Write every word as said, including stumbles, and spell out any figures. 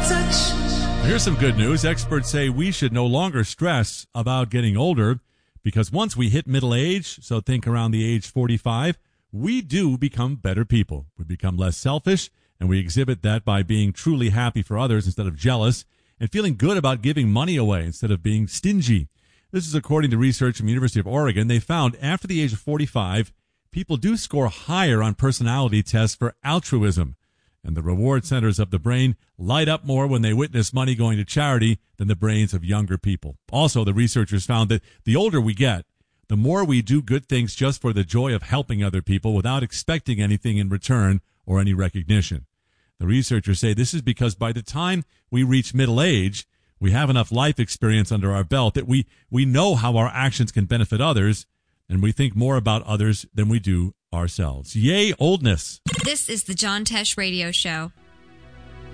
touch. Here's some good news. Experts say we should no longer stress about getting older because once we hit middle age, so think around the age forty-five, we do become better people. We become less selfish, and we exhibit that by being truly happy for others instead of jealous and feeling good about giving money away instead of being stingy. This is according to research from the University of Oregon. They found after the age of forty-five, people do score higher on personality tests for altruism, and the reward centers of the brain light up more when they witness money going to charity than the brains of younger people. Also, the researchers found that the older we get, the more we do good things just for the joy of helping other people without expecting anything in return or any recognition. The researchers say this is because by the time we reach middle age, we have enough life experience under our belt that we, we know how our actions can benefit others, and we think more about others than we do ourselves. Yay, oldness. This is the John Tesh Radio Show.